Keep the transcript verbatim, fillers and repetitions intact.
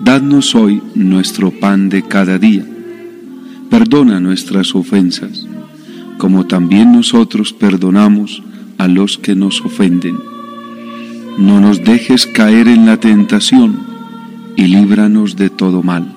Dadnos hoy nuestro pan de cada día. Perdona nuestras ofensas, como también nosotros perdonamos a los que nos ofenden. No nos dejes caer en la tentación, y líbranos de todo mal.